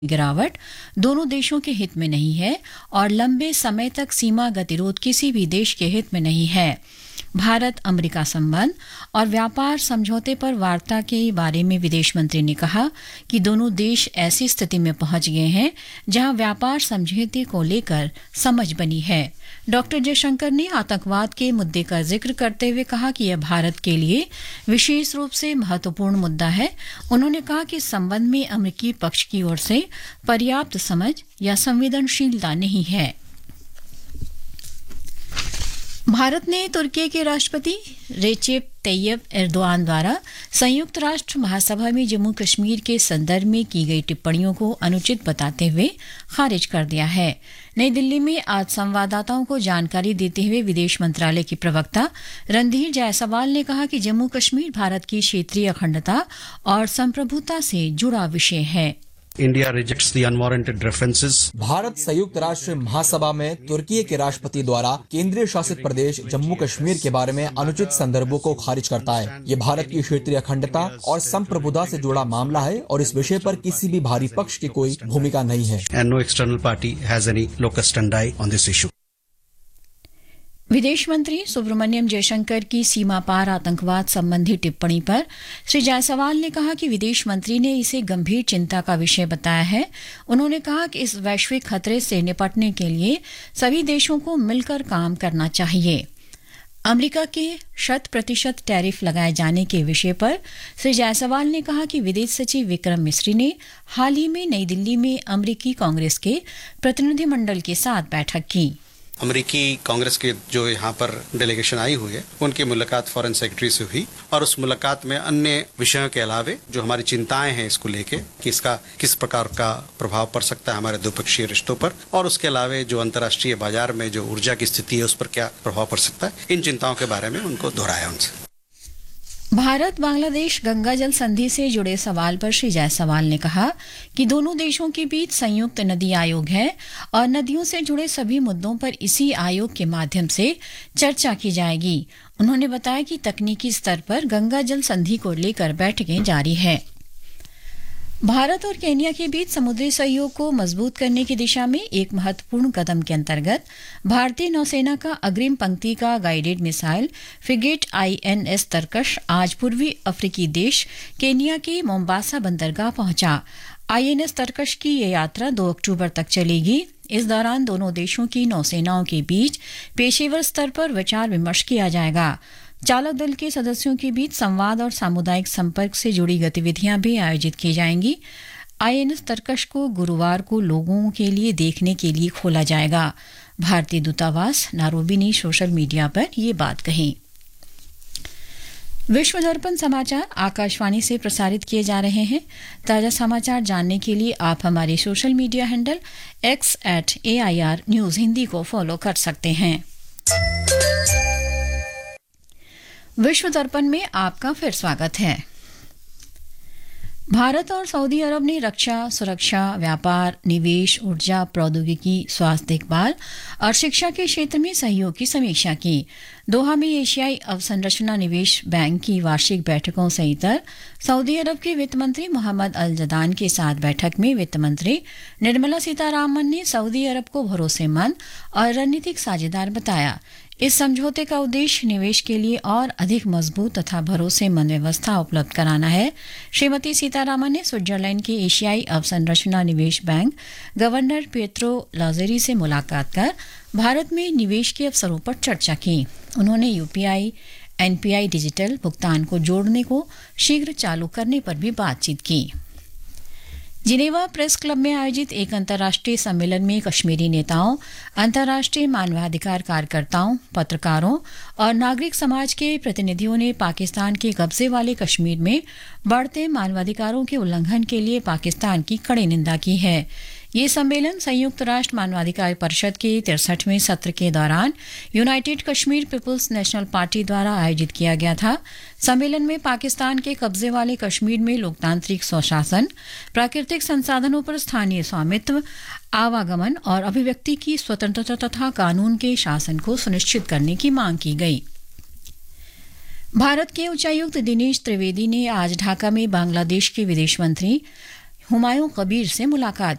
गिरावट दोनों देशों के हित में नहीं है और लंबे समय तक सीमा गतिरोध किसी भी देश के हित में नहीं है। भारत अमेरिका संबंध और व्यापार समझौते पर वार्ता के बारे में विदेश मंत्री ने कहा कि दोनों देश ऐसी स्थिति में पहुंच गए हैं जहां व्यापार समझौते को लेकर समझ बनी है। डॉक्टर जयशंकर ने आतंकवाद के मुद्दे का जिक्र करते हुए कहा कि यह भारत के लिए विशेष रूप से महत्वपूर्ण मुद्दा है। उन्होंने कहा कि इस संबंध में अमेरिकी पक्ष की ओर से पर्याप्त समझ या संवेदनशीलता नहीं है। भारत ने तुर्की के राष्ट्रपति रेचेप तैयब एर्दोआन द्वारा संयुक्त राष्ट्र महासभा में जम्मू कश्मीर के संदर्भ में की गई टिप्पणियों को अनुचित बताते हुए खारिज कर दिया है। नई दिल्ली में आज संवाददाताओं को जानकारी देते हुए विदेश मंत्रालय की प्रवक्ता रणधीर जायसवाल ने कहा कि जम्मू कश्मीर भारत की क्षेत्रीय अखंडता और संप्रभुता से जुड़ा विषय है। India rejects the unwarranted references. Bharat संयुक्त राष्ट्र महासभा में तुर्की के राष्ट्रपति द्वारा केंद्रीय शासित प्रदेश जम्मू कश्मीर के बारे में अनुचित संदर्भों को खारिज करता है। ये भारत की क्षेत्रीय अखंडता और संप्रभुता से जुड़ा मामला है और इस विषय पर किसी भी बाहरी पक्ष की कोई भूमिका नहीं है। And no external party has any locus standi on this issue. विदेश मंत्री सुब्रमण्यम जयशंकर की सीमा पार आतंकवाद संबंधी टिप्पणी पर श्री जायसवाल ने कहा कि विदेश मंत्री ने इसे गंभीर चिंता का विषय बताया है। उन्होंने कहा कि इस वैश्विक खतरे से निपटने के लिए सभी देशों को मिलकर काम करना चाहिए। अमेरिका के 100% टैरिफ लगाए जाने के विषय पर श्री जायसवाल ने कहा कि विदेश सचिव विक्रम मिस्री ने हाल ही में नई दिल्ली में अमेरिकी कांग्रेस के प्रतिनिधिमंडल के साथ बैठक की। अमेरिकी कांग्रेस के जो यहाँ पर डेलीगेशन आई हुई है उनकी मुलाकात फॉरेन सेक्रेटरी से हुई और उस मुलाकात में अन्य विषयों के अलावे जो हमारी चिंताएं हैं इसको लेके कि इसका किस प्रकार का प्रभाव पड़ सकता है हमारे द्विपक्षीय रिश्तों पर और उसके अलावे जो अंतर्राष्ट्रीय बाजार में जो ऊर्जा की स्थिति है उस पर क्या प्रभाव पड़ सकता है, इन चिंताओं के बारे में उनको दोहराया उनसे। भारत बांग्लादेश गंगा जल संधि से जुड़े सवाल पर श्री जायसवाल ने कहा कि दोनों देशों के बीच संयुक्त नदी आयोग है और नदियों से जुड़े सभी मुद्दों पर इसी आयोग के माध्यम से चर्चा की जाएगी। उन्होंने बताया कि तकनीकी स्तर पर गंगा जल संधि को लेकर बैठकें जारी है। भारत और केन्या के बीच समुद्री सहयोग को मजबूत करने की दिशा में एक महत्वपूर्ण कदम के अंतर्गत भारतीय नौसेना का अग्रिम पंक्ति का गाइडेड मिसाइल फ्रिगेट INS तरकश आज पूर्वी अफ्रीकी देश केन्या के मोम्बासा बंदरगाह पहुंचा। INS तरकश की यह यात्रा 2 अक्टूबर तक चलेगी। इस दौरान दोनों देशों की नौसेनाओं के बीच पेशेवर स्तर पर विचार विमर्श किया जाएगा। चालक दल के सदस्यों के बीच संवाद और सामुदायिक संपर्क से जुड़ी गतिविधियां भी आयोजित की जाएंगी। INS तरकश को गुरुवार को लोगों के लिए देखने के लिए खोला जाएगा। भारतीय दूतावास नायरोबी ने सोशल मीडिया पर यह बात कही। विश्व दर्पण समाचार आकाशवाणी से प्रसारित किए जा रहे हैं। ताजा समाचार जानने के लिए आप हमारे social media handle x@AIR news Hindi को फॉलो कर सकते हैं। विश्व दर्पण में आपका फिर स्वागत है। भारत और सऊदी अरब ने रक्षा, सुरक्षा, व्यापार, निवेश, ऊर्जा, प्रौद्योगिकी, स्वास्थ्य देखभाल और शिक्षा के क्षेत्र में सहयोग की समीक्षा की। दोहा में एशियाई अवसंरचना निवेश बैंक की वार्षिक बैठकों से इतर सऊदी अरब के वित्त मंत्री मोहम्मद अल जदान के साथ बैठक में वित्त मंत्री निर्मला सीतारामन ने सऊदी अरब को भरोसेमंद और रणनीतिक साझेदार बताया। इस समझौते का उद्देश्य निवेश के लिए और अधिक मजबूत तथा भरोसेमंद व्यवस्था उपलब्ध कराना है। श्रीमती सीतारामन ने स्विट्जरलैंड के एशियाई अवसंरचना निवेश बैंक गवर्नर पेत्रो लाजेरी से मुलाकात कर भारत में निवेश के अवसरों पर चर्चा की। उन्होंने UPI NPI डिजिटल भुगतान को जोड़ने को शीघ्र चालू करने पर भी बातचीत की। जिनेवा प्रेस क्लब में आयोजित एक अंतर्राष्ट्रीय सम्मेलन में कश्मीरी नेताओं, अंतर्राष्ट्रीय मानवाधिकार कार्यकर्ताओं, पत्रकारों और नागरिक समाज के प्रतिनिधियों ने पाकिस्तान के कब्जे वाले कश्मीर में बढ़ते मानवाधिकारों के उल्लंघन के लिए पाकिस्तान की कड़ी निंदा की है। ये सम्मेलन संयुक्त राष्ट्र मानवाधिकार परिषद के 63वें सत्र के दौरान United Kashmir people's national party द्वारा आयोजित किया गया था। सम्मेलन में पाकिस्तान के कब्जे वाले कश्मीर में लोकतांत्रिक स्वशासन, प्राकृतिक संसाधनों पर स्थानीय स्वामित्व, आवागमन और अभिव्यक्ति की स्वतंत्रता तथा कानून के शासन को सुनिश्चित करने की मांग की गई। भारत के उच्चायुक्त दिनेश त्रिवेदी ने आज ढाका में बांग्लादेश के विदेश मंत्री हुमायूं कबीर से मुलाकात